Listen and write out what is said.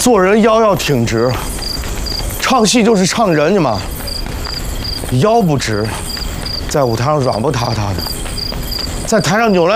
做人腰要挺直，唱戏就是唱人嘛。腰不直，在舞台上软不塌塌的，在台上扭来。